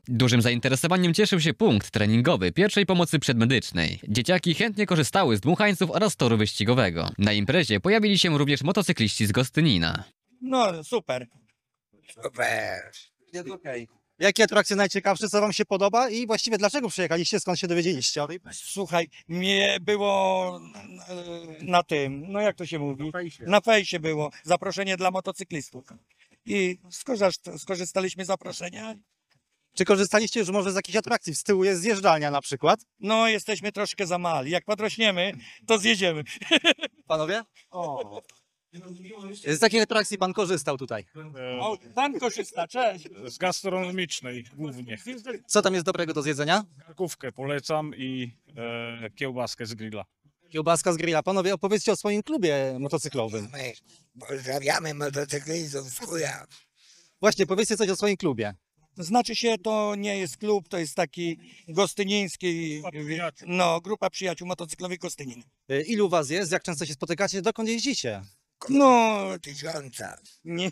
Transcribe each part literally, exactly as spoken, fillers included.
Dużym zainteresowaniem cieszył się punkt treningowy pierwszej pomocy przedmedycznej. Dzieciaki chętnie korzystały z dmuchańców oraz toru wyścigowego. Na imprezie pojawili się również motocykliści z Gostynina. No super. Super. Jest okej. Jakie atrakcje najciekawsze, co wam się podoba i właściwie dlaczego przyjechaliście, skąd się dowiedzieliście o tej Słuchaj, mnie było e, na tym, no jak to się mówi? Na fejsie było zaproszenie dla motocyklistów. I skorzyst- skorzystaliśmy z zaproszenia. Czy korzystaliście już może z jakichś atrakcji? Z tyłu jest zjeżdżalnia na przykład. No jesteśmy troszkę za mali. Jak podrośniemy, to zjedziemy. Panowie? O. Z takich atrakcji pan korzystał tutaj. O, pan korzysta, cześć. Z gastronomicznej głównie. Co tam jest dobrego do zjedzenia? Karkówkę polecam i e, kiełbaskę z grilla. Kiełbaska z grilla. Panowie, opowiedzcie o swoim klubie motocyklowym. My pozdrawiamy motocyklistów z Kujaw. Właśnie, powiedzcie coś o swoim klubie. Znaczy się, to nie jest klub, to jest taki gostyniński, Grupa przyjaciół. no, grupa przyjaciół motocyklowych Gostynin. Y, Ilu was jest? Jak często się spotykacie? Dokąd jeździcie? No, Tysiąca. nie,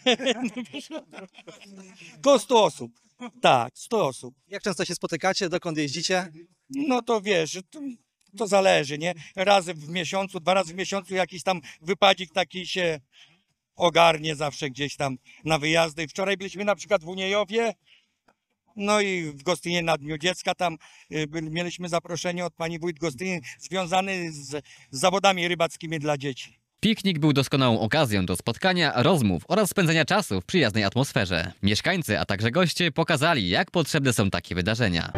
koło stu osób. Tak, sto osób. Jak często się spotykacie? Dokąd jeździcie? No to wiesz, to, to zależy, nie? Razy w miesiącu, dwa razy w miesiącu jakiś tam wypadzik taki się ogarnie zawsze gdzieś tam na wyjazdy. Wczoraj byliśmy na przykład w Uniejowie, no i w Gostynie na Dniu Dziecka tam y, byli- mieliśmy zaproszenie od pani wójt Gostynin związany z, z zawodami rybackimi dla dzieci. Piknik był doskonałą okazją do spotkania, rozmów oraz spędzenia czasu w przyjaznej atmosferze. Mieszkańcy, a także goście pokazali, jak potrzebne są takie wydarzenia.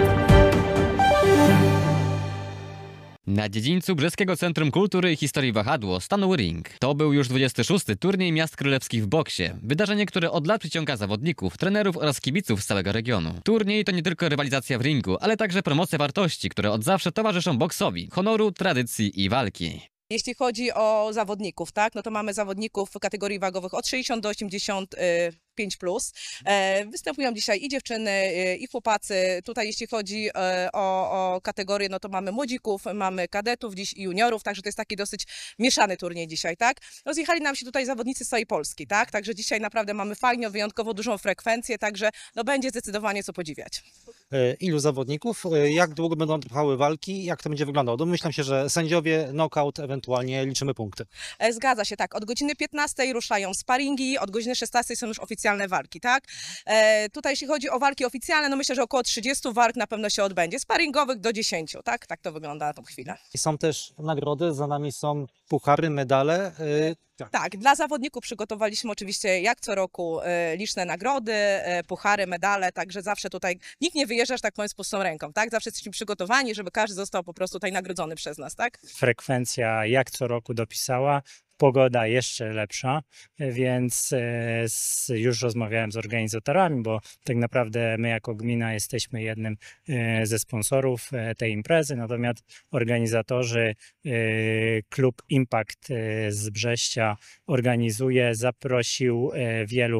Na dziedzińcu Brzeskiego Centrum Kultury i Historii Wahadło stanął ring. To był już dwudziesty szósty turniej miast królewskich w boksie. Wydarzenie, które od lat przyciąga zawodników, trenerów oraz kibiców z całego regionu. Turniej to nie tylko rywalizacja w ringu, ale także promocja wartości, które od zawsze towarzyszą boksowi, honoru, tradycji i walki. Jeśli chodzi o zawodników, tak, no to mamy zawodników w kategorii wagowych od sześćdziesiąt do osiemdziesiąt pięć plus. E, występują dzisiaj i dziewczyny, e, i chłopacy. Tutaj jeśli chodzi e, o, o kategorię, no to mamy młodzików, mamy kadetów dziś i juniorów, także to jest taki dosyć mieszany turniej dzisiaj, tak. Rozjechali nam się tutaj zawodnicy z całej Polski, tak, także dzisiaj naprawdę mamy fajnie, wyjątkowo dużą frekwencję, także no będzie zdecydowanie co podziwiać. Y, Ilu zawodników? Y, Jak długo będą trwały walki? Jak to będzie wyglądało? Domyślam się, że sędziowie, knockout, ewentualnie liczymy punkty. E, Zgadza się, tak. Od godziny piętnastej ruszają sparingi, od godziny szesnastej są już oficjalne walki, tak? E, tutaj jeśli chodzi o walki oficjalne, no myślę, że około trzydziestu walk na pewno się odbędzie. Sparingowych do dziesięciu, tak? Tak to wygląda na tą chwilę. I są też nagrody, za nami są puchary, medale. Y, Tak, dla zawodników przygotowaliśmy oczywiście jak co roku e, liczne nagrody, e, puchary, medale, także zawsze tutaj nikt nie wyjeżdża, że tak powiem, z pustą ręką, tak? Zawsze jesteśmy przygotowani, żeby każdy został po prostu tutaj nagrodzony przez nas, tak? Frekwencja jak co roku dopisała, pogoda jeszcze lepsza, więc e, z, już rozmawiałem z organizatorami, bo tak naprawdę my jako gmina jesteśmy jednym e, ze sponsorów e, tej imprezy, natomiast organizatorzy, e, klub Impact e, z Brześcia organizuje, zaprosił e, wielu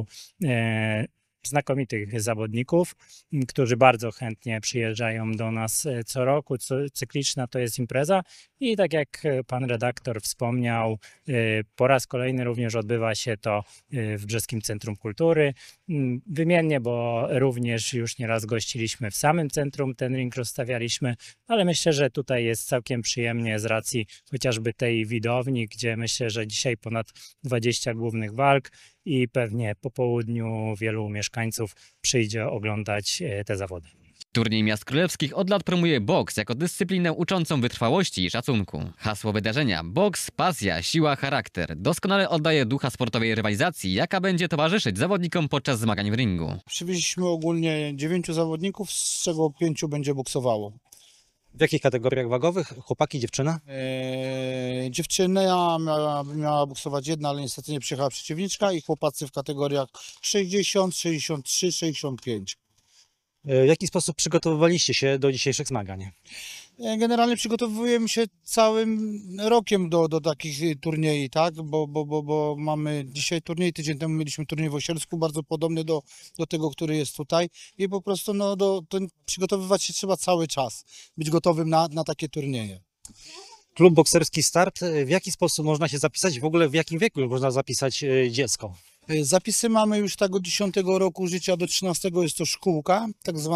e, znakomitych zawodników, m, którzy bardzo chętnie przyjeżdżają do nas e, co roku. Co- Cykliczna to jest impreza i tak jak e, pan redaktor wspomniał, e, po raz kolejny również odbywa się to e, w Brzeskim Centrum Kultury. M, Wymiennie, bo również już nieraz gościliśmy w samym centrum, ten ring rozstawialiśmy, ale myślę, że tutaj jest całkiem przyjemnie z racji chociażby tej widowni, gdzie myślę, że dzisiaj ponad dwadzieścia głównych walk i pewnie po południu wielu mieszkańców przyjdzie oglądać e, te zawody. Turniej Miast Królewskich od lat promuje boks jako dyscyplinę uczącą wytrwałości i szacunku. Hasło wydarzenia: boks, pasja, siła, charakter doskonale oddaje ducha sportowej rywalizacji, jaka będzie towarzyszyć zawodnikom podczas zmagań w ringu. Przywieźliśmy ogólnie dziewięciu zawodników, z czego pięciu będzie boksowało. W jakich kategoriach wagowych? Chłopaki, dziewczyna? Eee, dziewczyna miała, miała boksować jedna, ale niestety nie przyjechała przeciwniczka i chłopacy w kategoriach sześćdziesiąt, sześćdziesiąt trzy, sześćdziesiąt pięć. Y, W jaki sposób przygotowywaliście się do dzisiejszych zmagań? E, Generalnie przygotowujemy się całym rokiem do, do takich y, turniej, tak? Bo, bo, bo, bo mamy dzisiaj turniej, tydzień temu mieliśmy turniej w Osielsku, bardzo podobny do, do tego, który jest tutaj i po prostu no, do, to przygotowywać się trzeba cały czas, być gotowym na, na takie turnieje. Klub bokserski Start. Y, W jaki sposób można się zapisać? W ogóle w jakim wieku można zapisać y, dziecko? E, Zapisy mamy już tak od dziesiątego roku życia do trzynastego, jest to szkółka, tak zwana.